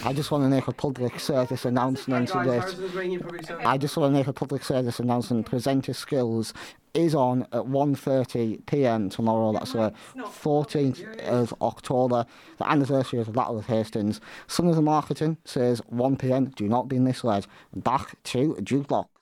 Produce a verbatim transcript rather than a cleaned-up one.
I just want to make a public service announcement Hi guys, that Harrison's ringing public service. I just want to make a public service announcement. Presenter Skills is on at one thirty p m tomorrow. That's the fourteenth of October, the anniversary of the Battle of Hastings. Some of the marketing says one p m. Do not be misled. Back to Jukebox.